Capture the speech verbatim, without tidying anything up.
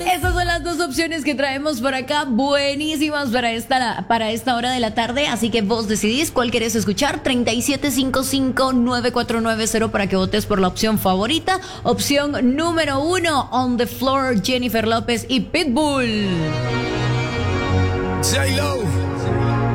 Esas son las dos opciones que traemos por acá, buenísimas para esta, para esta hora de la tarde, así que vos decidís cuál querés escuchar. Treinta y siete cincuenta y cinco, noventa y cuatro noventa para que votes por la opción favorita. Opción número uno, On the Floor, Jennifer López y Pitbull. J-Lo.